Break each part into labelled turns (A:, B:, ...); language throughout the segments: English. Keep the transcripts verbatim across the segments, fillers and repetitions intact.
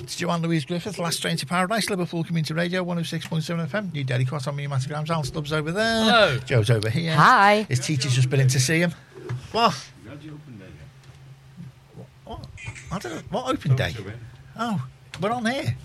A: It's Joanne Louise Griffith, Last Train to Paradise, Liverpool Community Radio, one oh six point seven F M. New Daily Quat on me, Matty Al Stubbs over there.
B: Hello.
A: Joe's over here.
C: Hi.
A: His teacher's just been in to see him. What? What? I don't know. What open day? Oh, we're on here.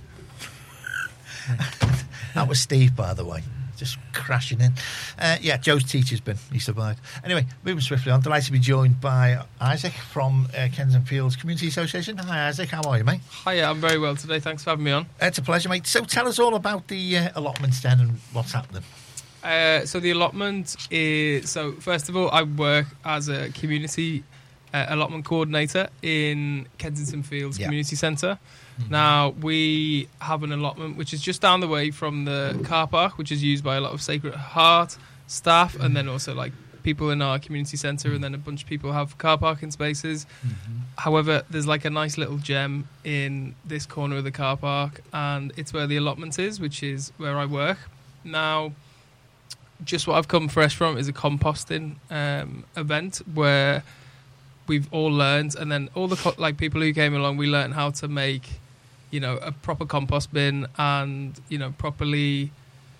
A: That was Steve, by the way. Just crashing in. Uh, yeah, Joe's teacher's been. He survived. Anyway, moving swiftly on. Delighted to be joined by Isaac from uh, Kensington Fields Community Association. Hi, Isaac. How are you, mate?
B: Hiya, I'm very well today. Thanks for having me on.
A: It's a pleasure, mate. So tell us all about the uh, allotments then and what's happening.
B: Uh, so the allotment is... So first of all, I work as a community uh, allotment coordinator in Kensington Fields
A: Yeah.
B: Community Centre. Now, we have an allotment which is just down the way from the car park, which is used by a lot of Sacred Heart staff, and then also like people in our community centre, and then a bunch of people have car parking spaces.
A: Mm-hmm.
B: However, there's like a nice little gem in this corner of the car park, and it's where the allotment is, which is where I work. Now, just what I've come fresh from is a composting um, event where we've all learned, and then all the co- like people who came along, we learned how to make, you know, a proper compost bin, and, you know, properly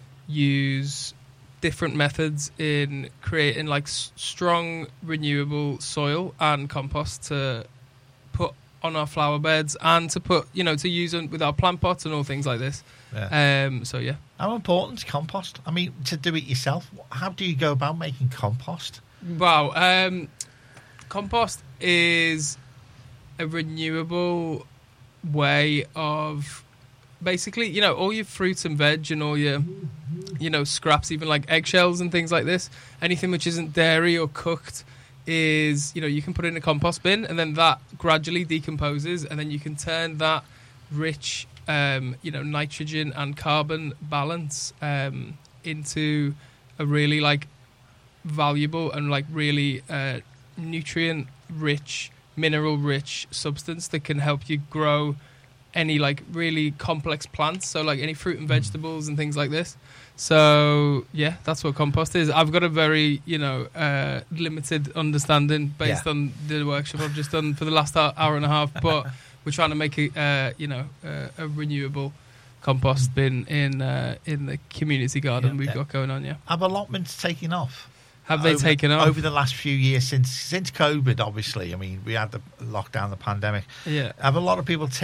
B: use different methods in creating like s- strong renewable soil and compost to put on our flower beds, and to put, you know, to use on, with our plant pots and all things like this.
A: Yeah.
B: Um, so yeah.
A: How important is compost? I mean, to do it yourself, how do you go about making compost?
B: Wow. Um, compost is a renewable way of basically, you know, all your fruits and veg and all your, you know, scraps, even like eggshells and things like this, anything which isn't dairy or cooked is, you know, you can put in a compost bin, and then that gradually decomposes, and then you can turn that rich, um, you know, nitrogen and carbon balance um, into a really like valuable and like really uh, nutrient rich, mineral rich substance that can help you grow any like really complex plants, so like any fruit and vegetables and things like this. So yeah, that's what compost is. I've got a very, you know, uh, limited understanding based
A: Yeah.
B: on the workshop I've just done for the last hour and a half, but we're trying to make a uh, you know uh, a renewable compost bin in uh, in the community garden
A: Yeah,
B: we've
A: yeah.
B: got going on. Yeah,
A: Have allotments taken off?
B: have they
A: over,
B: taken off
A: over the last few years since since COVID? Obviously, I mean, we had the lockdown, the pandemic.
B: Yeah.
A: Have a lot of people